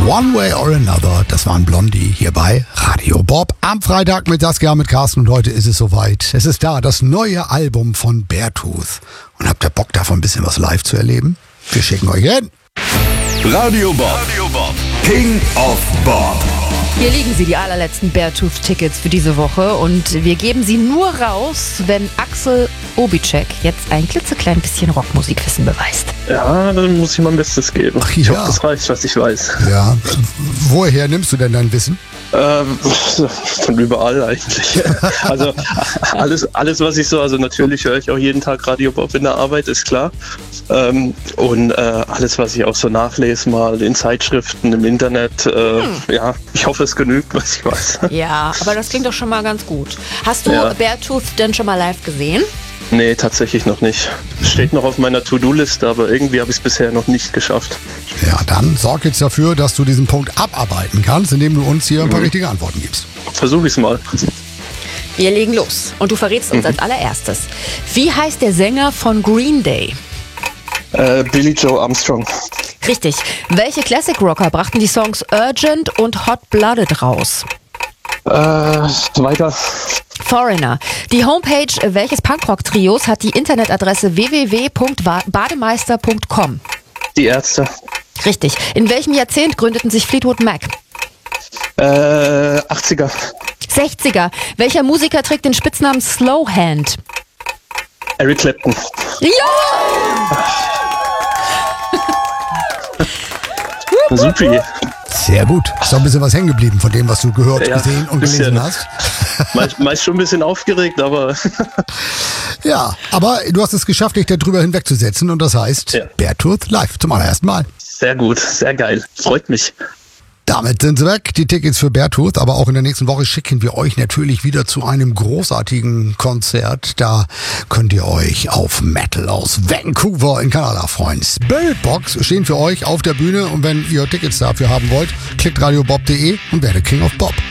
One Way or Another, das waren Blondie hier bei Radio Bob. Am Freitag mit Saskia, mit Carsten und heute ist es soweit. Es ist da, das neue Album von Beartooth. Und habt ihr Bock davon ein bisschen was live zu erleben? Wir schicken euch hin. Radio Bob, King of Bob. Hier liegen sie, die allerletzten Beartooth-Tickets für diese Woche und wir geben sie nur raus, wenn Axel Obitschek jetzt ein klitzeklein bisschen Rockmusikwissen beweist. Ja, dann muss ich mein Bestes geben. Ach, Ich ja. hoffe, das reicht, was ich weiß. Ja, woher nimmst du denn dein Wissen? Von überall eigentlich. Also alles, was ich so, also natürlich höre ich auch jeden Tag Radio Bob in der Arbeit, ist klar. Und alles, was ich auch so nachlese, mal in Zeitschriften, im Internet, ja, ich hoffe, es genügt, was ich weiß. Ja, aber das klingt doch schon mal ganz gut. Hast du Ja. Beartooth denn schon mal live gesehen? Nee, tatsächlich noch nicht. Steht noch auf meiner To-Do-Liste, aber irgendwie habe ich es bisher noch nicht geschafft. Ja, dann sorg jetzt dafür, dass du diesen Punkt abarbeiten kannst, indem du uns hier ein paar richtige Antworten gibst. Versuche ich es mal. Wir legen los und du verrätst uns als allererstes. Wie heißt der Sänger von Green Day? Billy Joe Armstrong. Richtig. Welche Classic Rocker brachten die Songs Urgent und Hot Blooded raus? Weiter. Foreigner. Die Homepage welches Punkrock-Trios hat die Internetadresse www.bademeister.com? Die Ärzte. Richtig. In welchem Jahrzehnt gründeten sich Fleetwood Mac? 80er. 60er. Welcher Musiker trägt den Spitznamen Slowhand? Eric Clapton. Ja! Supi. Sehr gut. Ist doch ein bisschen was hängen geblieben von dem, was du gehört, Ja, gesehen und bisschen. gelesen hast. Meist schon ein bisschen aufgeregt, aber Ja, aber du hast es geschafft, dich darüber hinwegzusetzen und das heißt Ja. Beartooth live zum allerersten Mal. sehr gut, sehr geil. Freut mich. Damit sind sie weg, die Tickets für Beartooth, aber auch in der nächsten Woche schicken wir euch natürlich wieder zu einem großartigen Konzert. Da könnt ihr euch auf Metal aus Vancouver in Kanada freuen. Spiritbox stehen für euch auf der Bühne und wenn ihr Tickets dafür haben wollt, klickt radiobob.de und werdet King of Bob.